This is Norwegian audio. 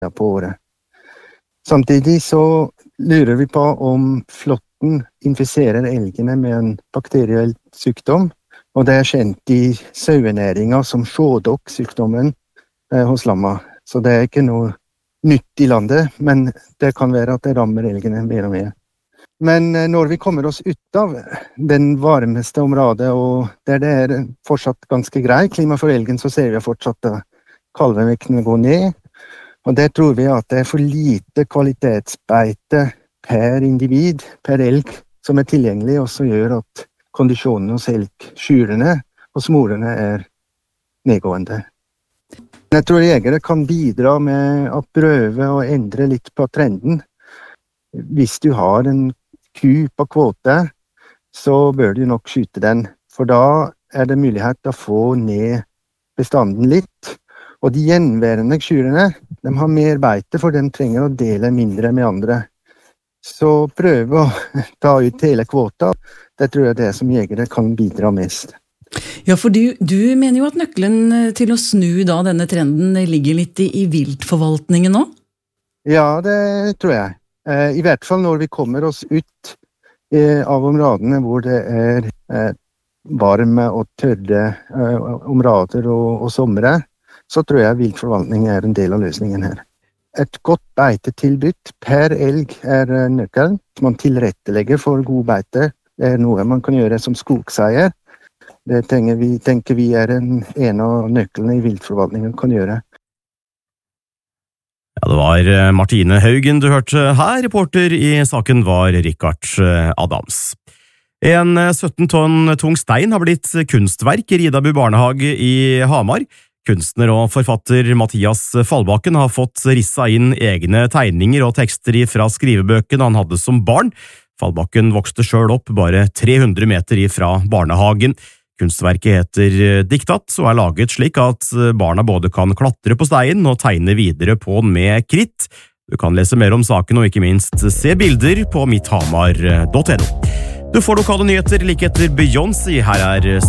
på året. Samtidig så lurer vi på om flåtten infiserer elgene med en bakteriell sykdom, og det kjent i sauenæringa som sjådokk-sykdommen hos lamma. Så det ikke noe nytt i landet, men det kan være at det rammer elgene mer og mer. Men når vi kommer oss ut av den varmeste området, og der det fortsatt ganske grei klima for elgen, så ser vi fortsatt at kalvevektene går ned. Og det tror vi at det for lite kvalitetsbeite per individ, per elg, som tilgjengelig, og som gjør at kondisjonen hos elgkyrene og smorene nedgående. Jeg tror jegere kan bidra med å prøve å endre litt på trenden. Hvis du har en ku på kvote, så bør du nok skyte den, for da det mulighet å få ned bestanden litt. Og de gjenværende kyrene, de har mer beite, for de trenger å dele mindre med andre. Så prøv å ta ut hele kvota. Det tror jeg det som jegere kan bidra mest. Ja, for du mener jo at nøkkelen til å snu da denne trenden ligger litt i viltforvaltningen nå? Ja, det tror jeg. I hvert fall når vi kommer oss ut av områdene hvor det varme og tørre områder og somre, så tror jeg viltforvaltning en del av løsningen her. Et godt beitetilbud per elg nøkkelen. Man tilrettelegger for god beite. Det noe man kan gjøre som skogseier. Det tenker vi en av nøklene i viltforvaltningen kan gjøre. Ja, det var Martine Haugen du hørte her. Reporter i saken var Richard Adams. En 17 tonn tung stein har blitt kunstverk i Ridabu barnehage i Hamar. Kunstner og forfatter Mathias Fallbakken har fått rissa inn egne tegninger og tekster fra skrivebøkene han hadde som barn. Fallbakken vokste selv opp bare 300 meter fra barnehagen. Kunstverket heter Diktat og laget slik at barna både kan klatre på steinen og tegne videre på den med kritt. Du kan lese mer om saken og ikke minst se bilder på mitthamar.no. Du får lokale nyheter like etter Beyoncé. Her